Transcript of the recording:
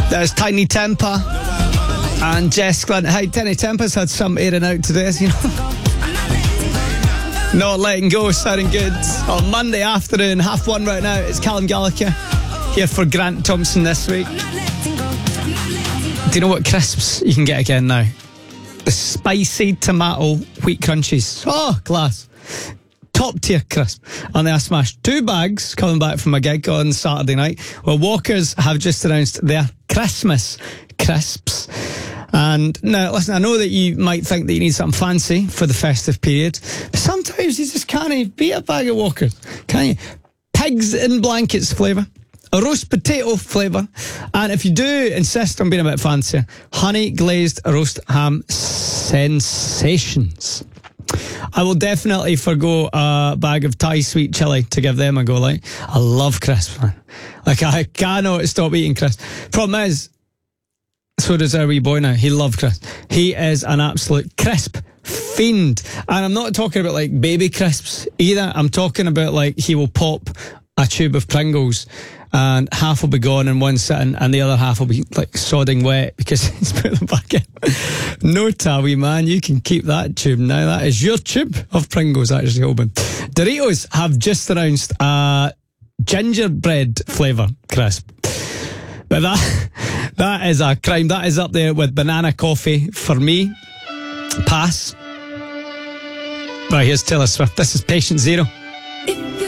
There's Tiny Temper and Jess Glynn. Hey, Tiny Temper's had some airing out today, as you know. Not letting go, sounding good. On Monday afternoon, 1:30 right now. It's Callum Gallagher here for Grant Thompson this week. Do you know what crisps you can get again now? The spicy tomato wheat crunchies. Oh, class. Top tier crisp. And I smashed 2 bags coming back from a gig on Saturday night. Well, Walkers have just announced their Christmas crisps. And now, listen, I know that you might think that you need something fancy for the festive period, but sometimes you just can't beat a bag of Walkers, can you? Pigs in blankets flavour, a roast potato flavour, and if you do insist on being a bit fancier, honey glazed roast ham sensations. I will definitely forgo a bag of Thai sweet chilli to give them a go. Like, I love crisps, man. Like, I cannot stop eating crisps. Problem is, so does our wee boy now. He loves crisps. He is an absolute crisp fiend. And I'm not talking about like baby crisps either. I'm talking about like he will pop a tube of Pringles and half will be gone in one sitting and the other half will be like sodding wet because he's put them back in. No, Tawi, man, you can keep that tube now. That is your tube of Pringles, actually, Oban. Doritos have just announced a gingerbread flavour crisp. But that is a crime. That is up there with banana coffee for me. Pass. Right, here's Taylor Swift. This is Patient Zero.